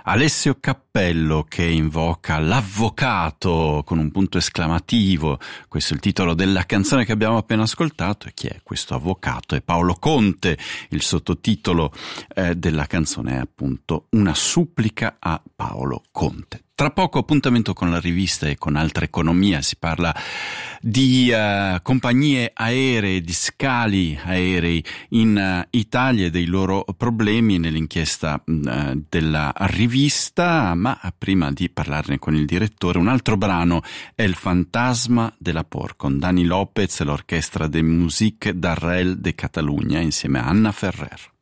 Alessio Cappello che invoca l'avvocato con un punto esclamativo. Questo è il titolo della canzone che abbiamo appena ascoltato. E chi è questo avvocato? È Paolo Conte. Il sottotitolo della canzone è appunto Una supplica a Paolo Conte. Tra poco appuntamento con la rivista e con Altra Economia. Si parla di compagnie aeree, di scali aerei in Italia e dei loro problemi nell'inchiesta della rivista, ma prima di parlarne con il direttore, un altro brano è Il fantasma della Por con Dani Lopez e l'orchestra de Musique d'Arrel de Catalunya insieme a Anna Ferrer.